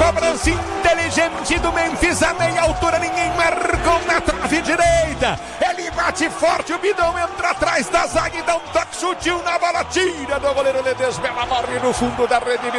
cobrança inteligente do Memphis a meia altura, ninguém marcou na trave direita. Ele bate forte, o Bidon entra atrás da zaga e dá um toque sutil na bola, tira do goleiro Ledesma, morre no fundo da rede.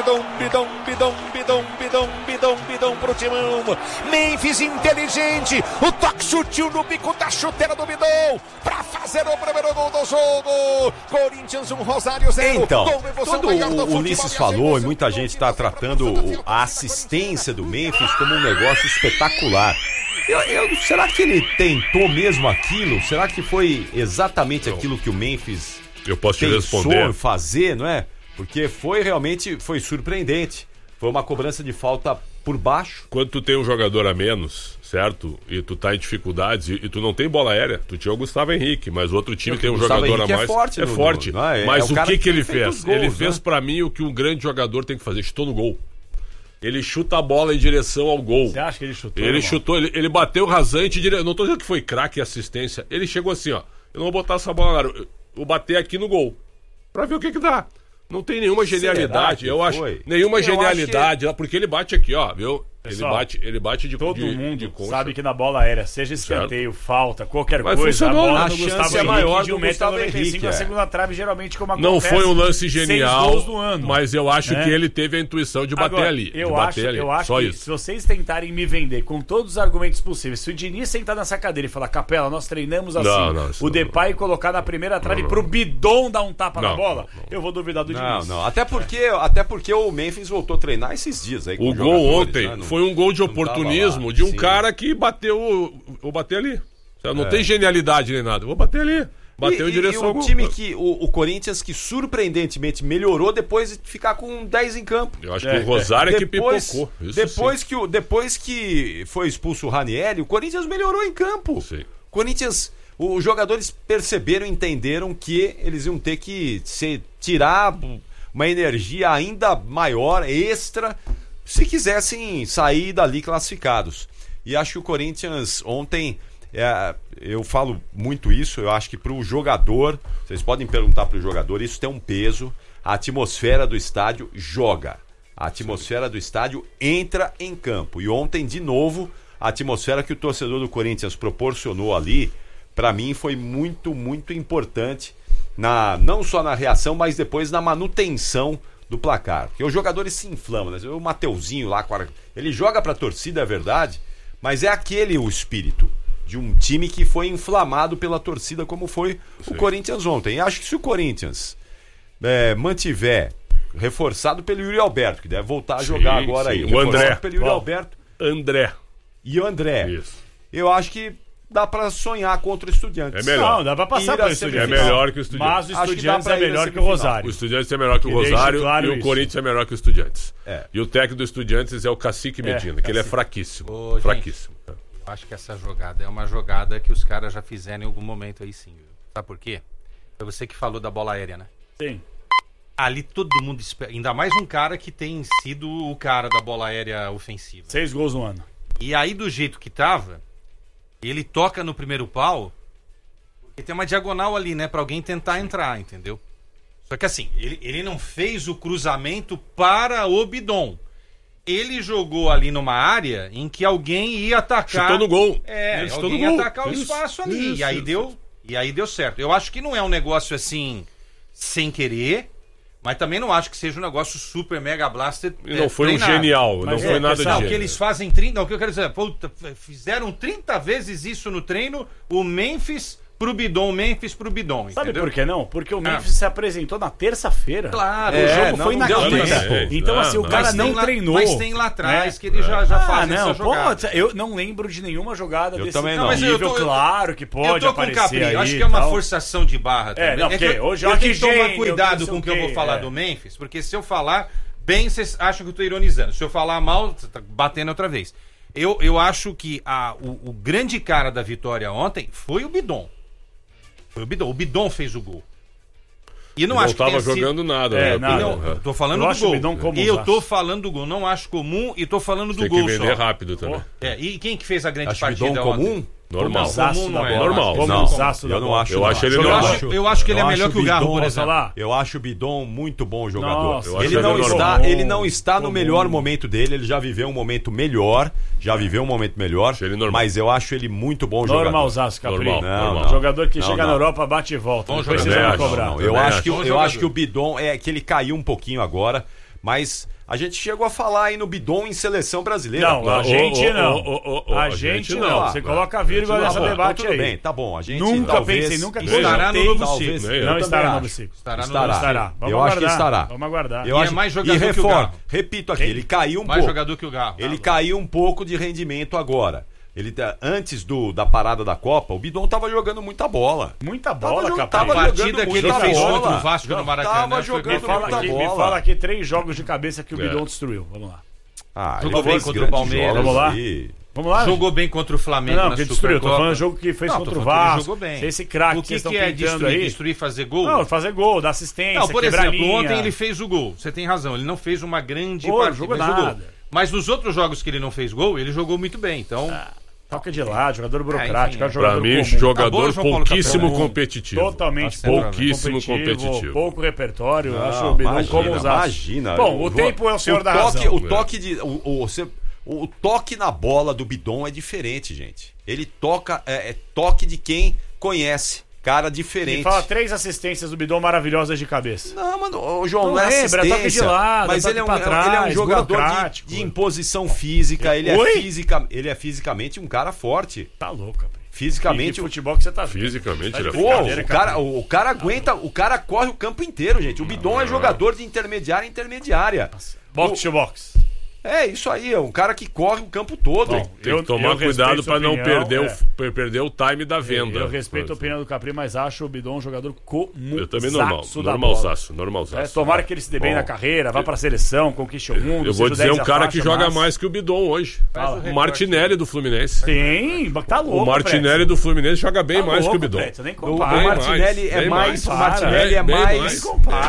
Bidon pro timão. Memphis inteligente, o toque sutil no bico da chuteira do Bidon pra fazer o primeiro gol do jogo. Corinthians 1, Rosário 0. Então, todo o Ulisses falou e muita gente está tratando a assistência do Memphis como um negócio espetacular. Será que ele tentou mesmo aquilo? Será que foi exatamente aquilo que o Memphis pensou fazer, não é? Porque realmente foi surpreendente. Foi uma cobrança de falta por baixo. Quando tu tem um jogador a menos, certo? E tu tá em dificuldades e tu não tem bola aérea. Tu tinha o Gustavo Henrique, mas o outro time tem um jogador a mais. É forte. Mas o que ele fez? Ele fez pra mim o que um grande jogador tem que fazer. Chutou no gol. Ele chuta a bola em direção ao gol. Você acha que ele chutou? Ele chutou, ele bateu rasante. Não tô dizendo que foi craque e assistência. Ele chegou assim, ó. Eu não vou botar essa bola na área. Eu vou bater aqui no gol. Pra ver o que dá. Não tem nenhuma genialidade, eu acho. Nenhuma genialidade, porque ele bate aqui, ó, viu? Pessoal, ele bate de todo de, mundo de concha. Sabe que na bola aérea, seja escanteio, falta, qualquer mas coisa, funcionou, a bola a do chance Gustavo é maior de 1,95 m na segunda trave, geralmente como acontece. Não foi um lance genial, 6 gols no ano, mas eu acho que ele teve a intuição de bater ali. Eu acho que isso. Se vocês tentarem me vender com todos os argumentos possíveis, se o Diniz sentar nessa cadeira e falar, Capela, nós treinamos assim, o Depay colocar na primeira trave pro Bidon dar um tapa na bola, eu vou duvidar do Diniz. Não. Até porque o Memphis voltou a treinar esses dias aí. O gol ontem foi um gol de oportunismo de um cara que bateu. Vou bater ali. Não tem genialidade nem nada. Vou bater ali. Bateu em direção ao gol. Time que o Corinthians que surpreendentemente melhorou depois de ficar com 10 em campo. Eu acho que o Rosário é que pipocou. Depois que foi expulso o Ranieri, o Corinthians melhorou em campo. Sim. Corinthians, os jogadores perceberam, entenderam que eles iam ter que tirar uma energia ainda maior, extra, se quisessem sair dali classificados. E acho que o Corinthians ontem, eu falo muito isso, eu acho que para o jogador, vocês podem perguntar para o jogador, isso tem um peso, a atmosfera do estádio joga, a atmosfera do estádio entra em campo. E ontem, de novo, a atmosfera que o torcedor do Corinthians proporcionou ali, para mim foi muito, muito importante, não só na reação, mas depois na manutenção do placar. Porque os jogadores se inflamam, né? O Mateuzinho lá, ele joga pra torcida, é verdade, mas é aquele o espírito de um time que foi inflamado pela torcida, como foi o Corinthians ontem. E acho que se o Corinthians mantiver, reforçado pelo Yuri Alberto, que deve voltar a jogar agora aí. O André. Pelo Yuri Alberto. E o André. Isso. Eu acho que dá pra sonhar contra o Estudiantes. É melhor. Não, dá pra passar pelo Estudiantes. É melhor que o Estudiantes. Mas o Estudiantes é melhor que o Rosário. O Estudiantes é melhor que o Rosário e o Corinthians é melhor que o Estudiantes. E o técnico do Estudiantes é o Cacique Medina, que ele é fraquíssimo. Fraquíssimo. Gente, eu acho que essa jogada é uma jogada que os caras já fizeram em algum momento aí sim. Sabe por quê? Foi você que falou da bola aérea, né? Sim. Ali todo mundo espera. Ainda mais um cara que tem sido o cara da bola aérea ofensiva. 6 gols no ano. E aí, do jeito que tava, ele toca no primeiro pau, porque tem uma diagonal ali, né? Pra alguém tentar entrar, entendeu? Só que assim, ele não fez o cruzamento para o Bidon. Ele jogou ali numa área em que alguém ia atacar. Chutou no gol. Alguém ia atacar o espaço ali. E aí deu certo. Eu acho que não é um negócio assim, sem querer, mas também não acho que seja um negócio super mega blaster. Não foi treinado. Um genial, mas não foi nada de gênio. Que eles fazem 30, o que eu quero dizer, fizeram 30 vezes isso no treino, o Memphis pro Bidon, Sabe entendeu? por que não? Porque o Memphis se apresentou na terça-feira. Claro, o jogo foi na quinta. Então assim, o cara não treinou. Mas tem lá atrás que ele já faz essa jogada. Eu não lembro de nenhuma jogada desse também não. nível, claro que pode aparecer aí. Acho que é uma forçação de barra também. Não, porque hoje eu tenho que tomar cuidado com o que eu vou falar do Memphis, porque se eu falar bem, vocês acham que eu tô ironizando. Se eu falar mal, você tá batendo outra vez. Eu acho que o grande cara da vitória ontem foi o Bidon. O Bidon fez o gol. E não acho que tava jogando nada. Tô falando do gol. E eu tô falando do gol. Não acho comum e tô falando do gol só. Tem que vender rápido também. E quem que fez a grande acho partida Bidon ontem? Comum? Normal. Normal. Eu acho ele normal. Eu acho que ele é melhor que o Garro, por exemplo. Eu acho o Bidon muito bom jogador. Nossa, ele não está no melhor momento dele, ele já viveu um momento melhor, mas eu acho ele muito bom jogador. Normalzaço, Capri. Normal. Jogador que chega na Europa, bate e volta. Não precisa cobrar. Eu acho que o Bidon que ele caiu um pouquinho agora, mas a gente chegou a falar aí no Bidon em seleção brasileira. Não, a gente não. A gente não. Você coloca a vírgula nessa debate aí. Bem, tá bom. A gente nunca pensei, nunca estará no novo ciclo. Não estará no novo ciclo. Estará. Eu acho que estará. Vamos aguardar. E é mais jogador que o Garro. Repito aqui, ele caiu um pouco. Mais jogador que o Garro. Ele caiu um pouco de rendimento agora. Antes da parada da Copa, o Bidon tava jogando muita bola. Muita bola, Capri. Tava partida que ele fez contra o Vasco no Maracanã. Tava jogando muita bola. Me fala aqui 3 jogos de cabeça que o Bidon destruiu. Vamos lá. Jogou bem contra o Palmeiras. Vamos lá. Jogou bem contra o Flamengo na Supercopa. Tô falando jogo que fez contra o Vasco. Jogou bem. Esse craque o que é destruir, fazer gol? Não, fazer gol, dar assistência, por exemplo, ontem ele fez o gol. Você tem razão, ele não fez uma grande partida, jogou nada. Mas nos outros jogos que ele não fez gol, ele jogou muito bem. Então, toca de lado, jogador burocrático, pra mim, jogador pouquíssimo competitivo. Totalmente pouquíssimo competitivo. Pouco repertório, acho o Bidon como usar. Imagina. Bom, o tempo é o senhor da razão. O toque na bola do Bidon é diferente, gente. Ele toca, toque de quem conhece. Cara diferente. Me fala 3 assistências do Bidon maravilhosas de cabeça. Não, mano, o João não é assistência. Toque de lado, mas ele é um jogador de imposição física. Ele é fisicamente um cara forte. Tá louco, Capri. Fisicamente. Que futebol que você tá vendo. Fisicamente ele é o cara aguenta, o cara corre o campo inteiro, gente. O Bidon é jogador de intermediária. Box to box. É, isso aí, é um cara que corre o campo todo. Bom, tem que tomar cuidado para não perder o time da venda. Eu respeito a opinião do Capri, mas acho o Bidon um jogador eu também normalzaço. Tomara que ele se dê bem na carreira, vá pra seleção, conquiste o mundo. Eu vou dizer um cara que joga mais que o Bidon hoje. O Martinelli do Fluminense. Sim, tá louco. O Martinelli do Fluminense joga bem mais que o Bidon. O Martinelli é mais. O Martinelli é mais.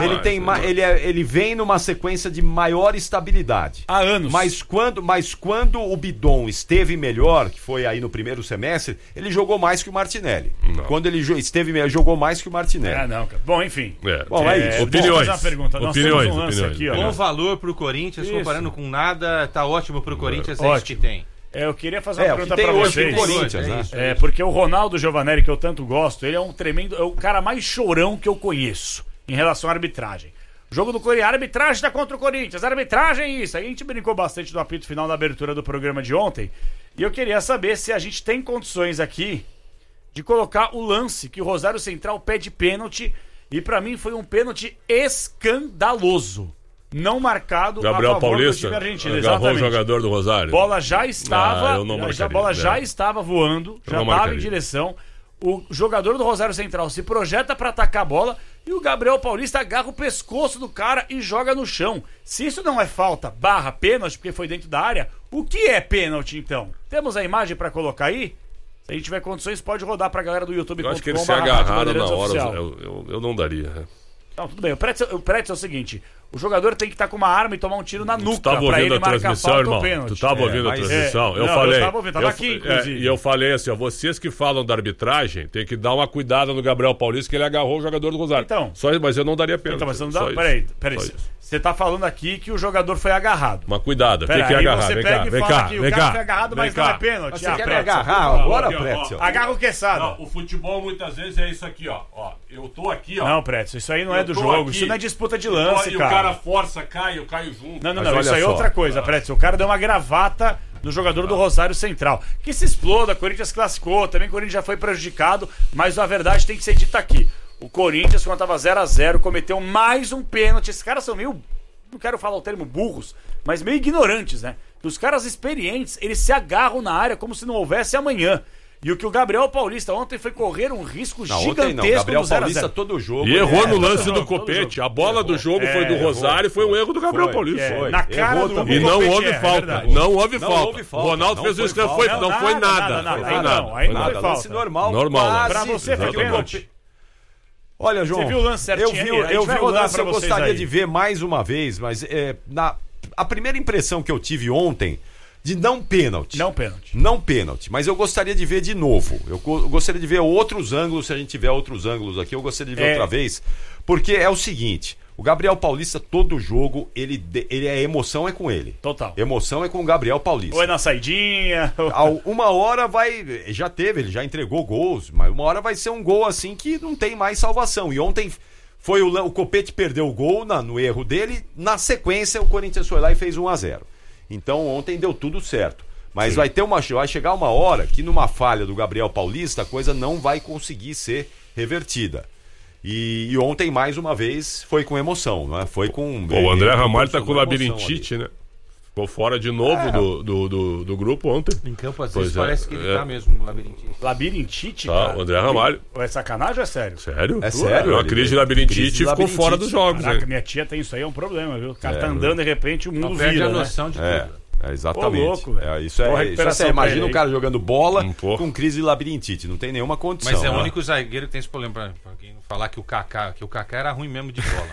Ele vem numa sequência de maior estabilidade. Há anos. Mas quando o Bidon esteve melhor, que foi aí no primeiro semestre, ele jogou mais que o Martinelli. Não. Quando ele esteve melhor, jogou mais que o Martinelli. Não, cara. Bom, enfim. É isso. Opiniões. Opiniões. Aqui, bom valor pro Corinthians, comparando com nada, tá ótimo pro Corinthians, é isso que tem. Eu queria fazer uma pergunta pra vocês. Corinthians, né? Porque o Ronaldo Giovanelli, que eu tanto gosto, ele é um tremendo. É o cara mais chorão que eu conheço em relação à arbitragem. Jogo do Corinthians, a arbitragem tá contra o Corinthians, a arbitragem é isso. Aí a gente brincou bastante do apito final na abertura do programa de ontem. E eu queria saber se a gente tem condições aqui de colocar o lance que o Rosário Central pede pênalti. E pra mim foi um pênalti escandaloso. Não marcado Gabriel a favor Paulista, do time argentino. Agarrou o jogador do Rosário. Bola já estava, a bola já estava voando, já estava em direção. O jogador do Rosário Central se projeta para atacar a bola e o Gabriel Paulista agarra o pescoço do cara e joga no chão. Se isso não é falta / pênalti, porque foi dentro da área, o que é pênalti então? Temos a imagem para colocar aí? Se a gente tiver condições, pode rodar pra galera do YouTube. Eu acho que ele se agarraram na hora, eu não daria. Não, tudo bem. O Pretz é o seguinte: o jogador tem que estar com uma arma e tomar um tiro na nuca pra ele marcar falta ou pênalti. Tu tava ouvindo a transmissão? Eu falei. Eu tava ouvindo, tava aqui, inclusive. E eu falei assim, vocês que falam da arbitragem, tem que dar uma cuidada no Gabriel Paulista, que ele agarrou o jogador do Rosário. Então. Mas eu não daria pênalti. Então, mas você não dá. Peraí. Você tá falando aqui que o jogador foi agarrado. Uma cuidada, tem que agarrar. Você pega e fala que o cara foi agarrado, mas não é pênalti. Você quer agarrar agora, Pretzel? Agarra o Quesada. O futebol muitas vezes é isso aqui, ó. Eu tô aqui, ó. Não, Pretzel, isso aí não é do jogo. Isso não é disputa de lance, cara. E o cara força, eu caio junto. Não, isso aí é outra coisa, Pretzel. O cara deu uma gravata no jogador do Rosário Central. Que se exploda, Corinthians classificou, também o Corinthians já foi prejudicado, mas a verdade tem que ser dita aqui. O Corinthians, quando tava 0-0, cometeu mais um pênalti. Esses caras são meio, não quero falar o termo burros, mas meio ignorantes, né? Os caras experientes, eles se agarram na área como se não houvesse amanhã. E o que o Gabriel Paulista ontem foi correr um risco gigantesco. Gabriel Paulista todo jogo. E errou no lance do Copete. A bola do jogo foi do Rosário, foi um erro do Gabriel Paulista. Na cara do e não houve falta. Não houve falta. O Ronaldo fez o escanteio, não foi nada. Não foi nada. Aí não foi falta. Lance normal. Pra você foi pênalti. Olha, João, você viu o lance certinho? Eu vi o lance, eu gostaria de ver mais uma vez, mas a primeira impressão que eu tive ontem de não pênalti. Não pênalti. Mas eu gostaria de ver de novo. Eu gostaria de ver outros ângulos, se a gente tiver outros ângulos aqui, eu gostaria de ver outra vez. Porque é o seguinte, o Gabriel Paulista, todo jogo, ele é emoção é com ele. Total. Emoção é com o Gabriel Paulista. Ou é na saidinha. Uma hora ele já entregou gols, mas uma hora vai ser um gol assim que não tem mais salvação. E ontem foi o Copete perdeu o gol no erro dele, na sequência o Corinthians foi lá e fez 1-0. Então ontem deu tudo certo. Mas vai chegar uma hora que numa falha do Gabriel Paulista a coisa não vai conseguir ser revertida. E ontem, mais uma vez, foi com emoção, né? Foi com... O André Ramalho tá com labirintite, né? Ficou fora de novo do grupo ontem. Em campo, às vezes, parece que ele tá mesmo com labirintite. Labirintite, tá, cara? O André Ramalho. É sacanagem ou é sério? Sério? É sério. Uma crise de labirintite ficou fora dos jogos. Caraca, minha tia tem isso aí, é um problema, viu? O cara tá andando, de repente, o mundo vira, a noção de tudo. Exatamente. Louco, isso imagina o cara jogando bola com crise de labirintite. Não tem nenhuma condição. Mas é o único zagueiro que tem esse problema. Pra quem não falar que o Kaká era ruim mesmo de bola,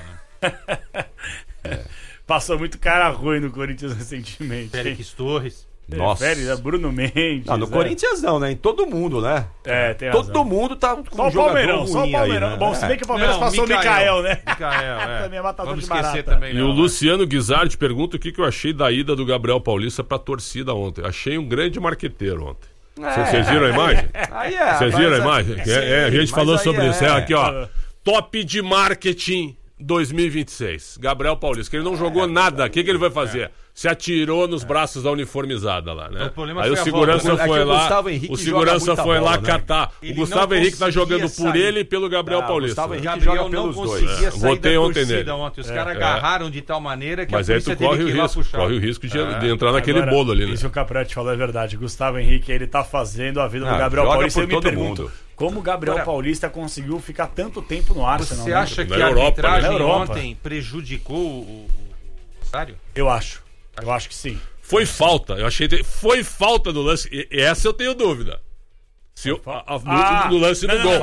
né? Passou muito cara ruim no Corinthians recentemente. Félix Torres. Nossa. Bruno Mendes. No Corinthians não, né? Em todo mundo, né? Tem todo razão. mundo tá com só um jogador ruim só o Palmeirão. Aí, né? Bom, se bem que o Palmeiras passou o Mikael, né? Também é matador Vamos de barata. esquecer também. E o Luciano Guizardi pergunta o que eu achei da ida do Gabriel Paulista pra torcida ontem. Achei um grande marqueteiro ontem. Vocês viram a imagem? Vocês viram a imagem? A gente falou sobre isso. Aqui, ó. Top de marketing 2026. Gabriel Paulista, que ele não jogou nada. O que ele vai fazer? Se atirou nos braços da uniformizada lá, né? Aí o segurança foi lá. O segurança foi lá catar. O Gustavo Henrique tá jogando por ele e pelo Gabriel Paulista. O Gustavo Henrique joga pelos dois. Votei ontem nele. Os caras agarraram de tal maneira que mas a polícia teve que ir lá puxar. Corre o risco de entrar naquele bolo ali, né? Isso que o Capretti falou é verdade. Gustavo Henrique, ele tá fazendo a vida do Gabriel Paulista. Eu me pergunto, como o Gabriel Paulista conseguiu ficar tanto tempo no Arsenal? Você acha que a arbitragem ontem prejudicou o Rosário? Eu acho que sim. Foi falta. Eu achei que foi falta do lance. E essa eu tenho dúvida. Se no lance do gol.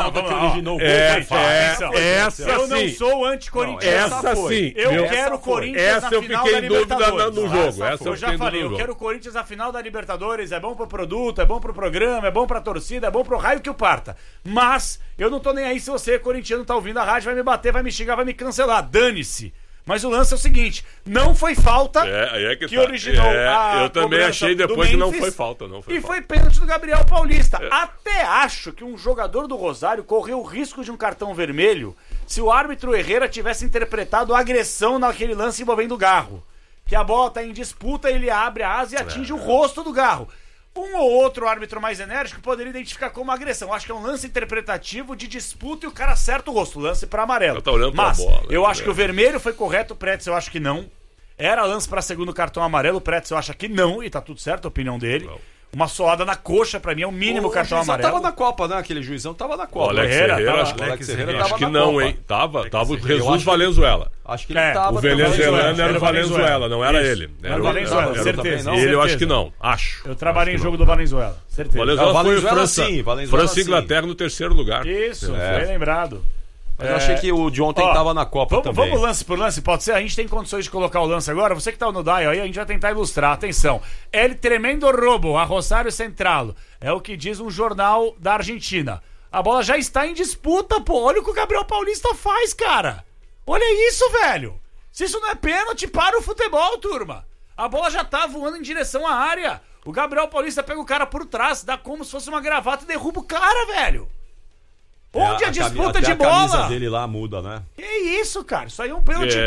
Essa eu não sou anti-corintiano. Essa sim. Eu quero o Corinthians na final da Libertadores. No jogo. Eu já falei, eu quero o Corinthians na final da Libertadores. É bom pro produto, é bom pro programa, é bom pra torcida, é bom pro raio que o parta. Mas eu não tô nem aí se você, corintiano, tá ouvindo a rádio, vai me bater, vai me xingar, vai me cancelar. Dane-se. Mas o lance é o seguinte, não foi falta que originou a eu também achei depois que não foi falta. Foi pênalti do Gabriel Paulista. Até acho que um jogador do Rosário correu o risco de um cartão vermelho se o árbitro Herrera tivesse interpretado a agressão naquele lance envolvendo o Garro. Que a bola tá em disputa, ele abre a asa e atinge o rosto do Garro. Um ou outro árbitro mais enérgico poderia identificar como agressão. Acho que é um lance interpretativo de disputa e o cara acerta o rosto. Lance para amarelo. Mas eu acho que o vermelho foi correto, o Pretzel eu acho que não. Era lance para segundo cartão amarelo, o Pretzel acha que não, e tá tudo certo, a opinião dele. Não. Uma soada na coxa, pra mim, é o mínimo cartão amarelo. Tava na Copa, né? Aquele juizão tava na Copa. O Alex Herrera acho que não, hein? Tava o Jesus Valenzuela. Acho que ele tava. O venezuelano era o Valenzuela, não era ele. Era o Valenzuela, certeza. Ele eu acho que não. Eu trabalhei em jogo do Valenzuela, certeza. Valenzuela foi França e Inglaterra no terceiro lugar. Isso, foi lembrado. Mas eu achei que o de ontem tava na Copa também. Vamos lance por lance, pode ser? A gente tem condições de colocar o lance agora? Você que tá no dial aí, a gente vai tentar ilustrar. Atenção. El tremendo robo a Rosário Central. É o que diz um jornal da Argentina. A bola já está em disputa, pô. Olha o que o Gabriel Paulista faz, cara. Olha isso, velho. Se isso não é pênalti, para o futebol, turma. A bola já tá voando em direção à área. O Gabriel Paulista pega o cara por trás, dá como se fosse uma gravata e derruba o cara, velho. Onde a disputa de bola? A camisa dele lá muda, né? Que isso, cara? Isso aí é um pênalti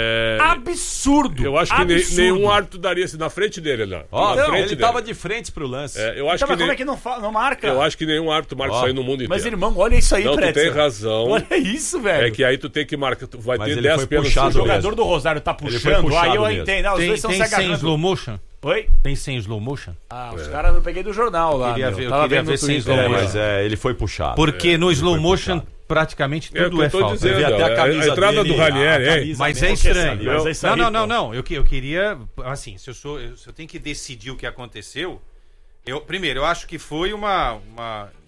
absurdo. Eu acho que nenhum árbitro daria assim na frente dele, né? Ele tava de frente pro lance. Eu acho que como é que não marca? Eu acho que nenhum árbitro marca isso aí no mundo inteiro. Mas, irmão, olha isso aí, Pretzel. Não, tu tem razão. Olha isso, velho. É que aí tu tem que marcar. Tu vai ter 10 pênaltis. O jogador do Rosário tá puxando, aí eu entendo. Os dois estão se agarrando. Tem slow motion? Oi? Tem sem slow motion? Os caras eu peguei do jornal lá. Eu queria ver sem slow motion. Mas ele foi puxado. Porque no slow motion praticamente tudo é falta. Dizendo, até a camisa entrada dele, do Ranieri, mas é estranho. Não. Eu queria, assim, se eu tenho que decidir o que aconteceu, primeiro, eu acho que foi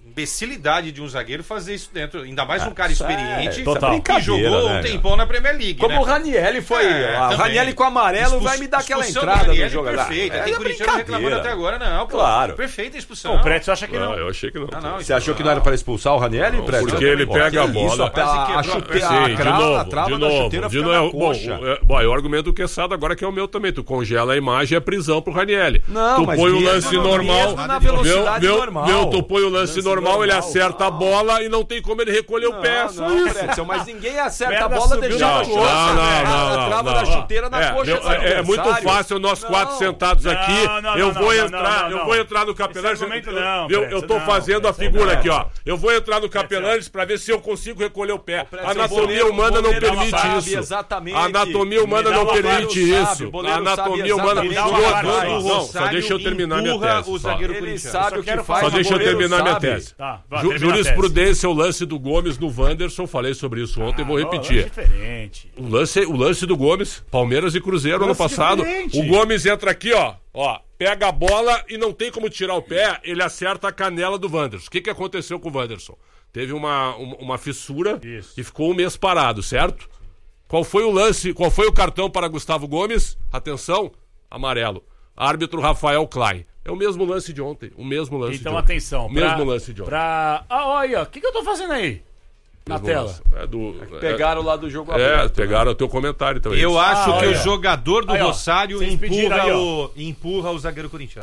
imbecilidade de um zagueiro fazer isso dentro. Ainda mais um cara experiente total. que jogou um tempão na Premier League. Como o Ranieri foi. O Ranieri com amarelo vai me dar aquela entrada no jogo. Perfeita. Tem corintiano reclamando até agora, não. Claro. Perfeita a expulsão. O Prédio acha que não. Eu achei que não. Você achou que não era para expulsar o Ranieri, Prédio? Porque ele pega a bola. A chuteira, a trava da chuteira fica na coxa. Bom, eu argumento do Quesada agora que é o meu também. Tu congela a imagem e é prisão pro Ranieri. Não, tu põe o lance normal. Na velocidade normal. Tu põe o lance normal, ele acerta a bola e não tem como ele recolher o pé. Não, mas ninguém acerta a bola deixando a coxa. A trava da chuteira na coxa. É muito fácil nós quatro sentados aqui. Eu vou entrar no Capelanes. Eu tô fazendo a figura aqui, ó. Eu vou entrar no Capelanes pra ver se eu consigo recolher o pé. A anatomia humana não permite isso. A anatomia humana não permite isso. A anatomia humana não. Só deixa eu terminar minha tese. Ele sabe o que faz. Só deixa eu terminar minha tese. Jurisprudência, o lance do Gomes no Wanderson, falei sobre isso ontem, vou repetir. Diferente. O lance do Gomes, Palmeiras e Cruzeiro ano passado. O Gomes entra aqui, ó, pega a bola e não tem como tirar o pé, ele acerta a canela do Wanderson. O que aconteceu com o Wanderson? Teve uma fissura e ficou um mês parado, certo? Qual foi o lance, qual foi o cartão para Gustavo Gomes? Atenção, amarelo. Árbitro Rafael Klein. É o mesmo lance de ontem. Então, atenção. Mesmo lance de ontem. Olha, o que eu tô fazendo aí? Na tela. Pegaram lá do jogo aberto. Pegaram o teu comentário também. Eu acho que o jogador do Rosário empurra o zagueiro corintiano.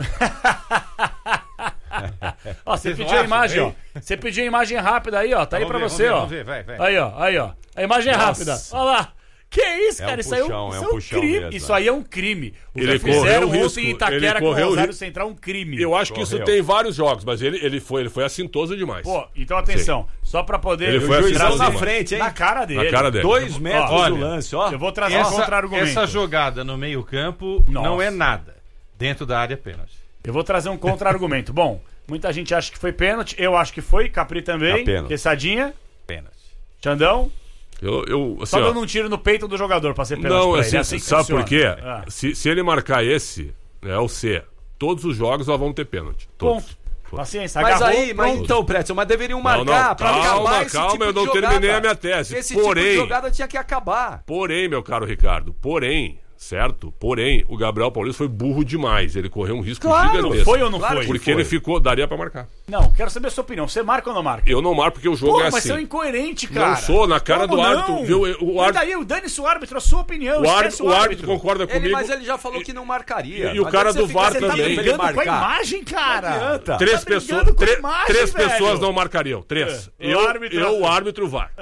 Você pediu a imagem, ó. Você pediu a imagem rápida aí, ó. Tá aí pra você, ó. Vai. Aí, ó. A imagem é rápida. Olha lá. Que isso, cara? Isso aí é um crime. Isso aí é um crime. O que fizeram ontem em Itaquera com o Rosário Central, um crime. Eu acho que isso tem vários jogos, mas ele foi assintoso demais. Pô, então atenção. Só pra poder... Ele foi juizão na frente, hein? Na cara dele. 2 metros do lance, ó. Eu vou trazer um contra-argumento. Essa jogada no meio-campo não é nada. Dentro da área, pênalti. Eu vou trazer um contra-argumento. Bom, muita gente acha que foi pênalti. Eu acho que foi. Capri também. Quesadinha. Pênalti. Xandão. Assim, só dando um tiro no peito do jogador pra ser pênalti. Não, pra assim, ele. Assim sabe por quê? Se ele marcar esse, o C, todos os jogos nós vamos ter pênalti. Todos. Paciência, mas então, Pretzel, mas deveriam marcar pra acabar esse tipo eu não terminei a minha tese. Esse tipo de jogada tinha que acabar. Porém, meu caro Ricardo, certo? Porém, o Gabriel Paulista foi burro demais. Ele correu um risco gigantesco. Foi ou não foi? Porque ele ficou... Daria pra marcar. Não, quero saber a sua opinião. Você marca ou não marca? Eu não marco porque o jogo é assim. Mas você é um incoerente, cara. Não sou, na cara do árbitro. Viu? E daí, dane-se o árbitro, a sua opinião. O árbitro concorda comigo. Mas ele já falou que não marcaria. E o cara do VAR também. Você tá brigando com a imagem, cara. Três pessoas não marcariam. 3. O árbitro e o VAR.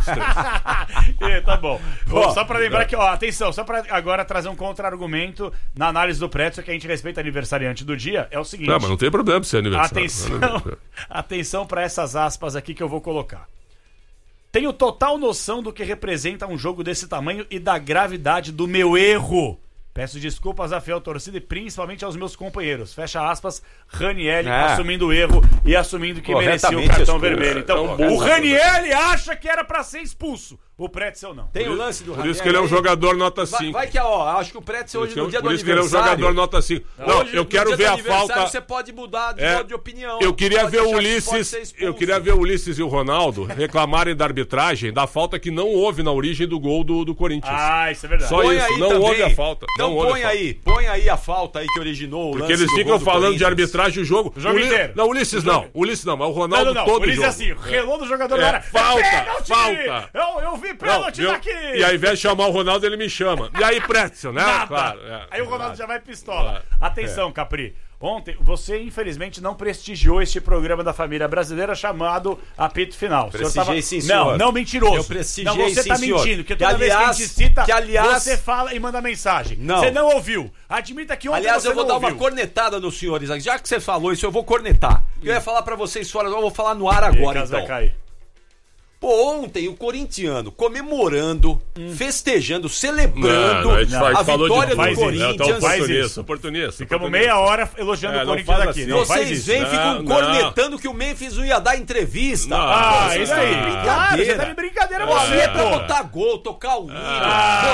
Tá bom. Só pra lembrar que, atenção, só pra agora trazer um contra-argumento na análise do Pretzel, que a gente respeita aniversariante do dia, é o seguinte... Não, mas não tem problema ser aniversário. Atenção para essas aspas aqui que eu vou colocar. Tenho total noção do que representa um jogo desse tamanho e da gravidade do meu erro. Peço desculpas à fiel torcida e principalmente aos meus companheiros. Fecha aspas, Ranieri assumindo o erro e assumindo que merecia o cartão vermelho. Então, o Ranieri acha que era pra ser expulso. O Pretzel não. Tem o lance do Ranieri. Por isso que ele é um jogador nota 5. Vai que, acho que o Pretzel hoje no dia do aniversário... Por isso que ele é um jogador nota 5. Não, eu quero ver a falta... Você pode mudar de opinião. Eu queria ver o Ulisses e o Ronaldo reclamarem da arbitragem da falta que não houve na origem do gol do Corinthians. Isso é verdade. Só isso, não houve a falta. Então põe aí a falta aí que originou o lance. Porque eles ficam falando de arbitragem o jogo. O jogo inteiro. Não, Ulisses não, mas o Ronaldo todo o jogo. Ulisses assim, relou do jogador na área. Falta. Eu vi pênalti daqui. E aí, ao invés de chamar o Ronaldo, ele me chama. E aí, Pretzel, né? Nada. Claro. Aí o Ronaldo já vai pistola. Atenção, Capri. Ontem, você infelizmente não prestigiou este programa da família brasileira chamado Apito Final. Prestigiei, sim, senhor. Não, mentiroso. Eu prestigiei, não, você sim, tá senhor. mentindo, porque toda vez que a gente cita, você fala e manda mensagem. Não. Você não ouviu. Admita que ontem aliás, você eu vou dar uma cornetada nos senhores. Já que você falou isso, eu vou cornetar. Eu ia falar pra vocês fora, eu vou falar no ar agora, então. Vai cair. Pô, ontem o corintiano comemorando, festejando, celebrando a vitória do Corinthians. Oportunista. Ficamos meia hora elogiando o Corinthians aqui. Assim. Vocês vêm e ficam cornetando que o Memphis não ia dar entrevista. Isso aí. Brincadeira. Você tá de brincadeira, você é pra botar gol, tocar o hino.